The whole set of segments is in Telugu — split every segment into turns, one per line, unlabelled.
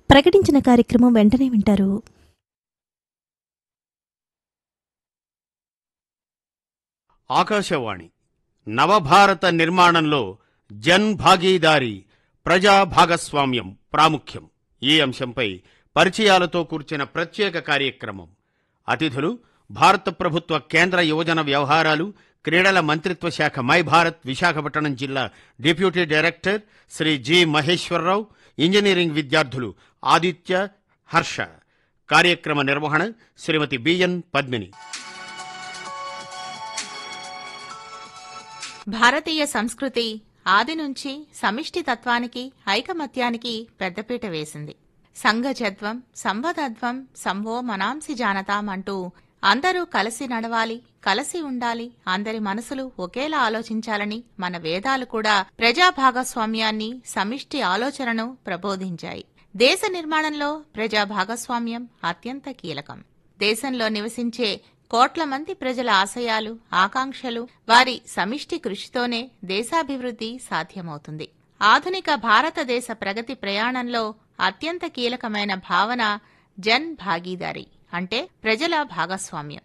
ప్రకటించిన కార్యక్రమం వెంటనే వింటారు.
ఆకాశవాణి నవభారత నిర్మాణంలో జన్ భాగీదారీ, ప్రజా భాగస్వామ్యం ప్రాముఖ్యం. ఈ అంశంపై పరిచయాలతో కూర్చిన ప్రత్యేక కార్యక్రమం. అతిథులు భారత ప్రభుత్వ కేంద్ర యువజన వ్యవహారాలు, క్రీడల మంత్రిత్వ శాఖ మై భారత్ విశాఖపట్నం జిల్లా deputy director Shri G Maheswararao, engineering విద్యార్థులు ఆదిత్య, హర్ష. కార్యక్రమ నిర్వహణ శ్రీమతి బిఎన్ పద్మిని.
భారతీయ సంస్కృతి ఆది నుంచి సమిష్టి తత్వానికి, ఐకమత్యానికి పెద్దపీట వేసింది. సంఘజత్వం, సంవదత్వం, సంవో మనాంసి జానతాం అంటూ అందరూ కలిసి నడవాలి, కలిసి ఉండాలి, అందరి మనసులు ఒకేలా ఆలోచించాలని మన వేదాలు కూడా ప్రజా భాగస్వామ్యాన్ని, సమిష్టి ఆలోచనను ప్రబోధించాయి. దేశ నిర్మాణంలో ప్రజా భాగస్వామ్యం అత్యంత కీలకం. దేశంలో నివసించే కోట్ల మంది ప్రజల ఆశయాలు, ఆకాంక్షలు, వారి సమిష్టి కృషితోనే దేశాభివృద్ధి సాధ్యమవుతుంది. ఆధునిక భారతదేశ ప్రగతి ప్రయాణంలో అత్యంత కీలకమైన భావన జన్ భాగీదారీ, అంటే ప్రజల భాగస్వామ్యం.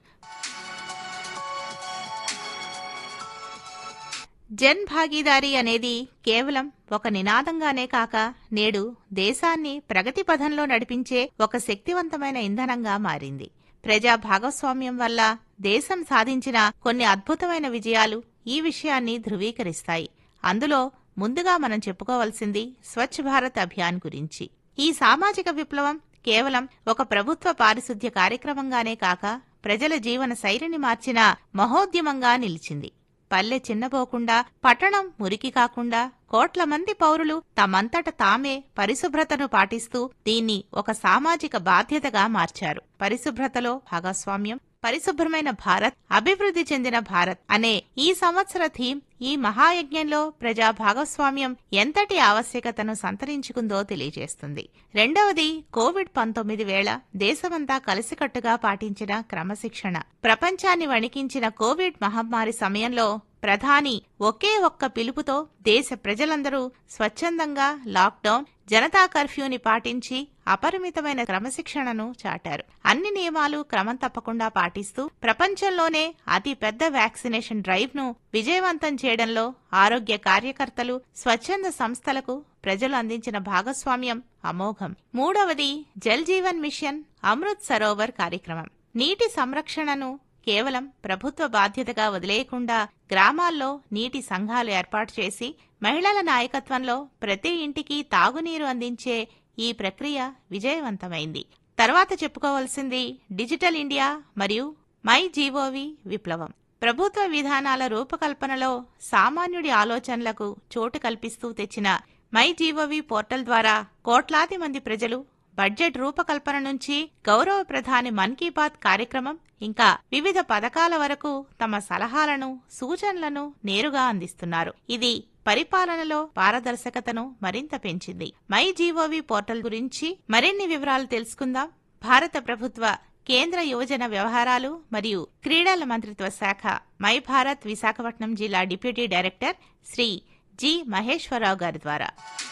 జన్ భాగీదారీ అనేది కేవలం ఒక నినాదంగానే కాక నేడు దేశాన్ని ప్రగతి పథంలో నడిపించే ఒక శక్తివంతమైన ఇంధనంగా మారింది. ప్రజా భాగస్వామ్యం వల్ల దేశం సాధించిన కొన్ని అద్భుతమైన విజయాలు ఈ విషయాన్ని ధృవీకరిస్తాయి. అందులో ముందుగా మనం చెప్పుకోవాల్సింది స్వచ్ఛ భారత్ అభియాన్ గురించి. ఈ సామాజిక విప్లవం కేవలం ఒక ప్రభుత్వ పారిశుద్ధ్య కార్యక్రమంగానే కాక ప్రజల జీవన శైలిని మార్చిన మహోద్యమంగా నిలిచింది. పల్లె చిన్నపోకుండా, పట్టణం మురికి కాకుండా కోట్ల మంది పౌరులు తమంతట తామే పరిశుభ్రతను పాటిస్తూ దీన్ని ఒక సామాజిక బాధ్యతగా మార్చారు. పరిశుభ్రతలో భాగస్వామ్యం, పరిశుభ్రమైన భారత్, అభివృద్ధి చెందిన భారత్ అనే ఈ సంవత్సర థీమ్ ఈ మహాయజ్ఞంలో ప్రజా భాగస్వామ్యం ఎంతటి ఆవశ్యకతను సంతరించుకుందో తెలియజేస్తుంది. రెండవది, కోవిడ్-19 వేళ దేశమంతా కలిసికట్టుగా పాటించిన క్రమశిక్షణ. ప్రపంచాన్ని వణికించిన కోవిడ్ మహమ్మారి సమయంలో ప్రధాని ఒకే ఒక్క పిలుపుతో దేశ ప్రజలందరూ స్వచ్ఛందంగా లాక్డౌన్, జనతా కర్ఫ్యూని పాటించి అపరిమితమైన క్రమశిక్షణను చాటారు. అన్ని నియమాలు క్రమం తప్పకుండా పాటిస్తూ ప్రపంచంలోనే అతి పెద్ద వ్యాక్సినేషన్ డ్రైవ్ ను విజయవంతం చేయడంలో ఆరోగ్య కార్యకర్తలు, స్వచ్ఛంద సంస్థలకు ప్రజలు అందించిన భాగస్వామ్యం అమోఘం. మూడవది, జల్ జీవన్ మిషన్ అమృత్ సరోవర్ కార్యక్రమం. నీటి సంరక్షణను కేవలం ప్రభుత్వ బాధ్యతగా వదిలేయకుండా గ్రామాల్లో నీటి సంఘాలు ఏర్పాటు చేసి మహిళల నాయకత్వంలో ప్రతి ఇంటికి తాగునీరు అందించే ఈ ప్రక్రియ విజయవంతమైంది. తర్వాత చెప్పుకోవాల్సింది డిజిటల్ ఇండియా మరియు మై జీఓవి విప్లవం. ప్రభుత్వ విధానాల రూపకల్పనలో సామాన్యుడి ఆలోచనలకు చోటు కల్పిస్తూ తెచ్చిన మై జీఓవి పోర్టల్ ద్వారా కోట్లాది మంది ప్రజలు బడ్జెట్ రూపకల్పన నుంచి గౌరవ ప్రధాని మన్ కీ బాత్ కార్యక్రమం ఇంకా వివిధ పథకాల వరకు తమ సలహాలను, సూచనలను నేరుగా అందిస్తున్నారు. ఇది పరిపాలనలో పారదర్శకతను మరింత పెంచింది. మై జీఓవి పోర్టల్ గురించి మరిన్ని వివరాలు తెలుసుకుందాం. భారత ప్రభుత్వ కేంద్ర యువజన వ్యవహారాలు మరియు క్రీడల మంత్రిత్వ శాఖ మై భారత్ విశాఖపట్నం జిల్లా deputy director Shri G Maheswararao గారి ద్వారా.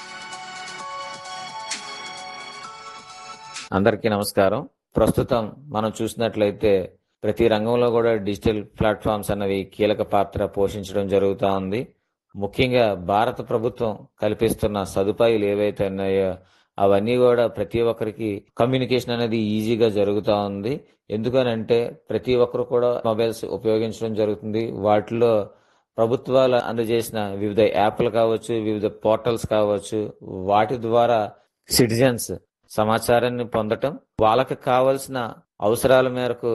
అందరికీ నమస్కారం. ప్రస్తుతం మనం చూసినట్లయితే ప్రతి రంగంలో కూడా డిజిటల్ ప్లాట్ఫామ్స్ అన్నవి కీలక పాత్ర పోషించడం జరుగుతూ ఉంది. ముఖ్యంగా భారత ప్రభుత్వం కల్పిస్తున్న సదుపాయాలు ఏవైతే ఉన్నాయో అవన్నీ కూడా ప్రతి ఒక్కరికి కమ్యూనికేషన్ అనేది ఈజీగా జరుగుతూ ఉంది. ఎందుకనంటే ప్రతి ఒక్కరు కూడా మొబైల్స్ ఉపయోగించడం జరుగుతుంది. వాటిలో ప్రభుత్వాలు అందజేసిన వివిధ యాప్లు కావచ్చు, వివిధ పోర్టల్స్ కావచ్చు, వాటి ద్వారా సిటిజన్స్ సమాచారాన్ని పొందటం, వాళ్ళకి కావలసిన అవసరాల మేరకు